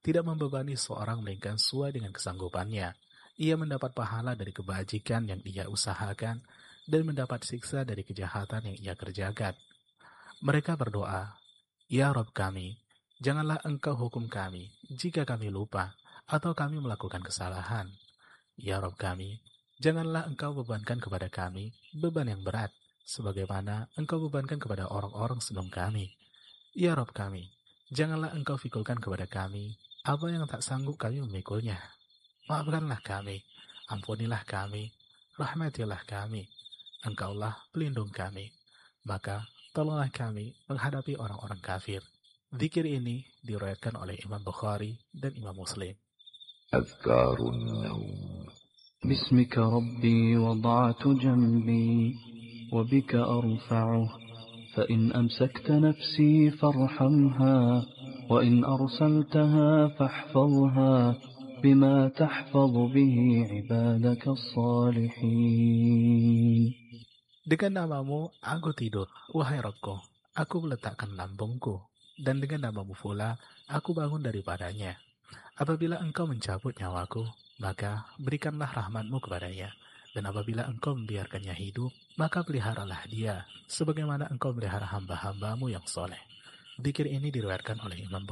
tidak membebani seorang melainkan sesuai dengan kesanggupannya. Ia mendapat pahala dari kebajikan yang ia usahakan dan mendapat siksa dari kejahatan yang ia kerjakan. Mereka berdoa, "Ya Rabb kami, janganlah Engkau hukum kami jika kami lupa atau kami melakukan kesalahan. Ya Rabb kami, janganlah Engkau bebankan kepada kami beban yang berat, sebagaimana Engkau bebankan kepada orang-orang sebelum kami. Ya Rabb kami, janganlah Engkau fikulkan kepada kami apa yang tak sanggup kami memikulnya. Maafkanlah kami, ampunilah kami, rahmatilah kami. Engkaulah pelindung kami. Maka tolonglah kami menghadapi orang-orang kafir." Zikir ini diriwayatkan oleh Imam Bukhari dan Imam Muslim. أذكار النوم. باسمك ربي وضعت جنبي وبك أرفعه فإن أمسكت نفسي فارحمها وإن أرسلتها فاحفظها بما تحفظ به عبادك الصالحين. Dengan namamu aku tidur, wahai Rabbku, aku meletakkan lambungku, dan dengan namamu pula aku bangun daripadanya. Apabila engkau mencabut nyawaku, maka berikanlah rahmatmu kepadanya. Dan apabila engkau membiarkannya hidup, maka peliharalah dia, sebagaimana engkau melihara hamba-hambamu yang soleh. Dzikir ini diriwayatkan oleh Imam